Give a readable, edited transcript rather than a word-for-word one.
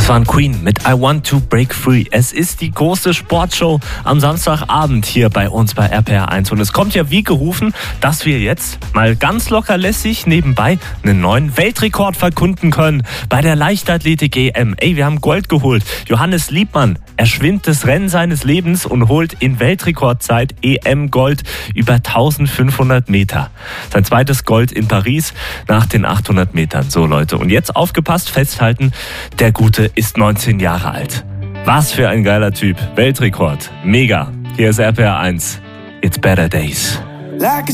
waren Queen mit I Want to Break Free. Es ist die große Sportshow am Samstagabend hier bei uns bei RPR1. Und es kommt ja wie gerufen, dass wir jetzt mal ganz locker lässig nebenbei einen neuen Weltrekord verkünden können bei der Leichtathletik-EM. Wir haben Gold geholt. Johannes Liebmann, er schwimmt das Rennen seines Lebens und holt in Weltrekordzeit EM-Gold über 1500 Meter. Sein zweites Gold in Paris nach den 800 Metern. So Leute, und jetzt aufgepasst, festhalten, der Gute ist 19 Jahre alt. Was für ein geiler Typ. Weltrekord. Mega. Hier ist RPR1. It's better days.